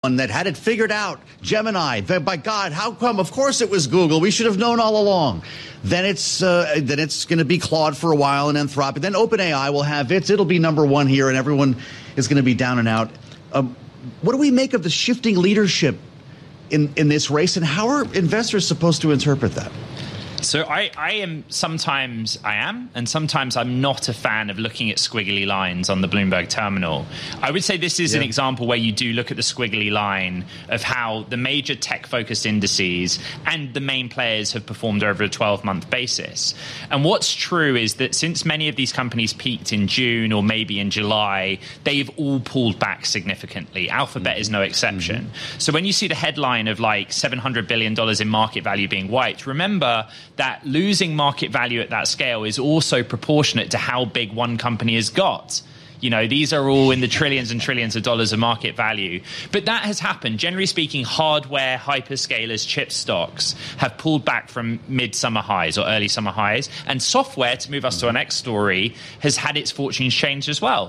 one that had it figured out. Gemini, by God, how come? Of course it was Google. We should have known all along. Then it's going to be Claude for a while and Anthropic. Then OpenAI will have it'll be number one here, and everyone is going to be down and out. What do we make of the shifting leadership in this race, and how are investors supposed to interpret that? So I am, and sometimes I'm not a fan of looking at squiggly lines on the Bloomberg terminal. I would say this is an example where you do look at the squiggly line of how the major tech-focused indices and the main players have performed over a 12-month basis. And what's true is that since many of these companies peaked in June or maybe in July, they've all pulled back significantly. Alphabet is no exception. Mm-hmm. So when you see the headline of like $700 billion in market value being wiped, remember that losing market value at that scale is also proportionate to how big one company has got. You know, these are all in the trillions and trillions of dollars of market value. But that has happened. Generally speaking, hardware, hyperscalers, chip stocks have pulled back from mid-summer highs or early summer highs. And software, to move us to our next story, has had its fortunes changed as well.